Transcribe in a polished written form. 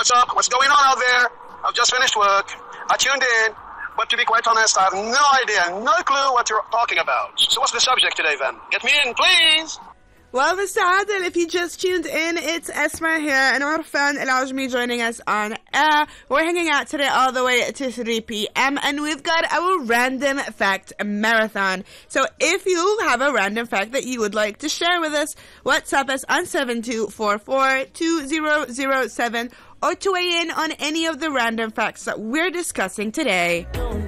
What's up? What's going on out there? I've just finished work. I tuned in. But to be quite honest, I have no idea, no clue what you're talking about. So what's the subject today, then? Get me in, please! Well, Mr. Adil, if you just tuned in, it's Esma here and Orfan El Ajmi joining us on air. We're hanging out today all the way to 3 p.m. and we've got our random fact marathon. So if you have a random fact that you would like to share with us, WhatsApp us on 7244-2007 or to weigh in on any of the random facts that we're discussing today.